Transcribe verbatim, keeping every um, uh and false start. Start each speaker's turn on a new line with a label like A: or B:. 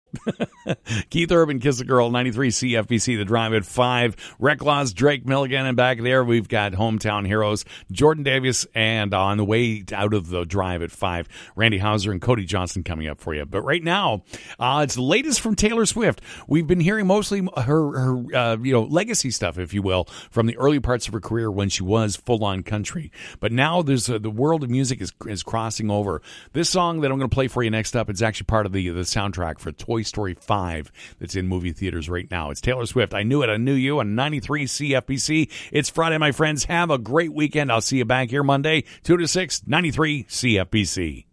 A: Keith Urban, Kiss a Girl, ninety-three C F B C, The Drive at five. Rec Laws, Drake Milligan, and back there we've got Hometown Heroes, Jordan Davis, and on the way out of The Drive at five, Randy Houser and Cody Johnson coming up for you. But right now, uh, it's the latest from Taylor Swift. We've been hearing mostly her, her uh, you know, legacy stuff, if you will, from the early parts of her career when she was full-on country. But now there's uh, the world of music is is crossing over. This song that I'm going to play for you next up is actually part of the, the soundtrack for Toy Story five that's in movie theaters right now. It's Taylor Swift. I Knew It, I Knew You on ninety-three C F B C. It's Friday, my friends. Have a great weekend. I'll see you back here Monday, two to six, ninety-three C F B C.